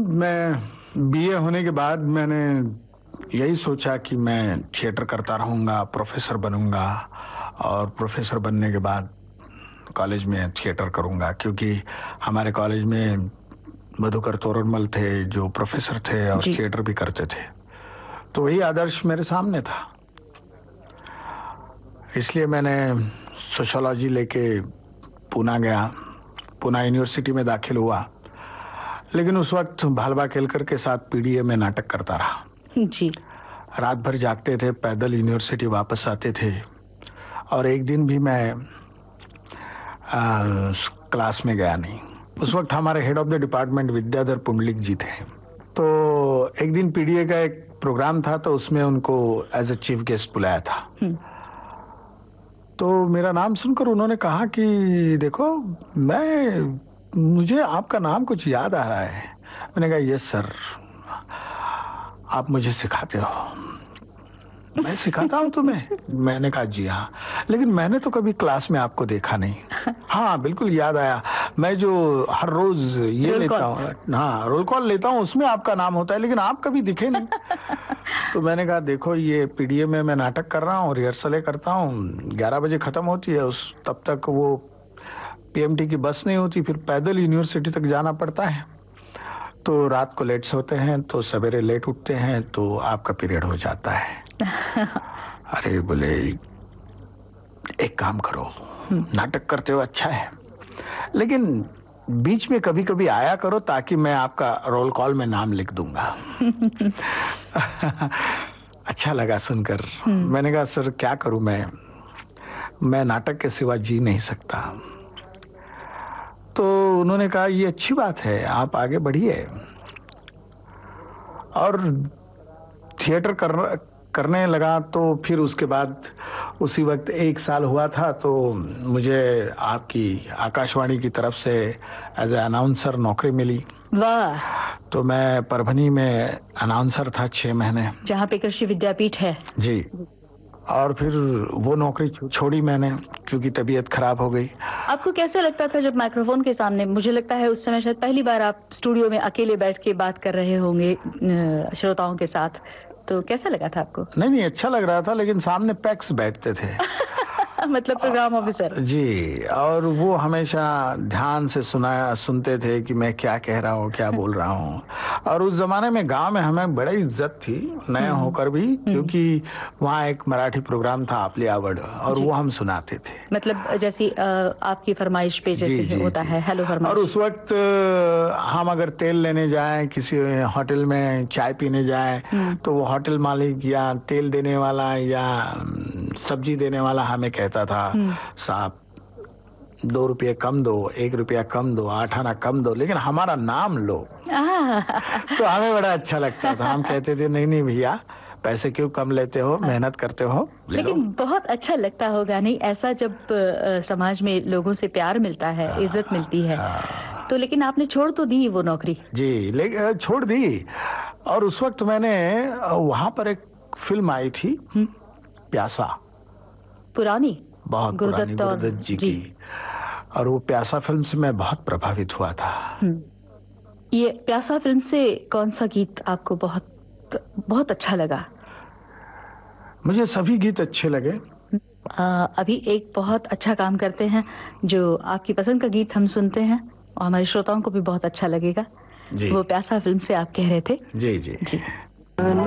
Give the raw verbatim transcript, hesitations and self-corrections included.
मैं बीए होने के बाद मैंने यही सोचा कि मैं थिएटर करता रहूंगा, प्रोफेसर बनूंगा और प्रोफेसर बनने के बाद कॉलेज में थिएटर करूंगा, क्योंकि हमारे कॉलेज में मधुकर तोरड़मल थे जो प्रोफेसर थे और थिएटर भी करते थे, तो वही आदर्श मेरे सामने था। इसलिए मैंने सोशियोलॉजी लेके पूना गया, पूना यूनिवर्सिटी में दाखिल हुआ, लेकिन उस वक्त भालवा केलकर के साथ पीडीए में नाटक करता रहा जी। रात भर जागते थे, पैदल यूनिवर्सिटी वापस आते थे, और एक दिन भी मैं आ, क्लास में गया नहीं। उस वक्त हमारे head of the department Vidyadhar Pundalik जी थे। तो एक दिन पीडीए का एक प्रोग्राम था, तो उसमें उनको एज ए चीफ गेस्ट बुलाया था। तो मेरा नाम सुनकर उन्होंने कहा कि देखो, मैं मुझे आपका नाम कुछ याद आ रहा है। मैंने कहा यस सर, आप मुझे सिखाते हो। मैं सिखाता हूं तुम्हें? मैंने कहा जी हाँ, लेकिन मैंने तो कभी क्लास में आपको देखा नहीं। हाँ बिल्कुल याद आया, मैं जो हर रोज ये लेता हूँ, हाँ रोल कॉल लेता हूँ, उसमें आपका नाम होता है, लेकिन आप कभी दिखे नहीं। तो मैंने कहा देखो, ये पीडीए में मैं नाटक कर रहा हूँ, रिहर्सलें करता हूँ, ग्यारह बजे खत्म होती है, उस तब तक वो पीएमटी की बस नहीं होती, फिर पैदल यूनिवर्सिटी तक जाना पड़ता है। तो रात को लेट सोते हैं, तो सवेरे लेट उठते हैं, तो आपका पीरियड हो जाता है। अरे बोले एक काम करो, नाटक करते हो अच्छा है, लेकिन बीच में कभी कभी आया करो, ताकि मैं आपका रोल कॉल में नाम लिख दूंगा। अच्छा लगा सुनकर। मैंने कहा सर क्या करूं, मैं मैं नाटक के सिवा जी नहीं सकता। तो उन्होंने कहा ये अच्छी बात है, आप आगे बढ़िए। और थिएटर कर, करने लगा, तो फिर उसके बाद उसी वक्त एक साल हुआ था, तो मुझे आपकी आकाशवाणी की तरफ से एज ए अनाउंसर नौकरी मिली। वाह। तो मैं परभनी में अनाउंसर था छह महीने, जहाँ पे कृषि विद्यापीठ है। जी। और फिर वो नौकरी छोड़ी मैंने, क्योंकि तबीयत खराब हो गई। आपको कैसे लगता था जब माइक्रोफोन के सामने? मुझे लगता है उस समय शायद पहली बार आप स्टूडियो में अकेले बैठ के बात कर रहे होंगे श्रोताओं के साथ, तो कैसा लगा था आपको? नहीं नहीं, अच्छा लग रहा था, लेकिन सामने पैक्स बैठते थे। मतलब प्रोग्राम ऑफिसर जी, और वो हमेशा ध्यान से सुनाया सुनते थे कि मैं क्या कह रहा हूँ, क्या बोल रहा हूँ। और उस जमाने में गांव में हमें बड़ी इज्जत थी, नया होकर भी, क्योंकि वहाँ एक मराठी प्रोग्राम था आपली आवड़, और वो हम सुनाते थे। मतलब जैसी आपकी फरमाइश पे जैसे जी, होता जी, है हेलो फरमाइश। और उस वक्त हम अगर तेल लेने जाएं, किसी होटल में चाय पीने जाएं, तो वो होटल मालिक या तेल देने वाला या सब्जी देने वाला हमें कहता था, साहब दो रुपये कम दो, एक रुपया कम दो, आठ आना कम दो, लेकिन हमारा नाम लो। तो हमें बड़ा अच्छा लगता था। हम कहते थे नहीं नहीं भैया, पैसे क्यों कम लेते हो, मेहनत करते हो, ले लेकिन लो। बहुत अच्छा लगता होगा नहीं ऐसा, जब आ, समाज में लोगों से प्यार मिलता है, इज्जत मिलती है। तो लेकिन आपने छोड़ तो दी वो नौकरी? जी, लेकिन छोड़ दी। और उस वक्त मैंने वहां पर एक फिल्म आई थी प्यासा, पुरानी, बहुत पुरानी, गुरुदत्त जी, जी की, और वो प्यासा फिल्म से मैं बहुत प्रभावित हुआ था। ये प्यासा फिल्म से कौन सा गीत आपको बहुत बहुत अच्छा लगा? मुझे सभी गीत अच्छे लगे। आ, अभी एक बहुत अच्छा काम करते हैं, जो आपकी पसंद का गीत हम सुनते हैं और हमारे श्रोताओं को भी बहुत अच्छा लगेगा। जी। वो प्यासा फिल्म से आप कह रहे थे। जी जी, जी।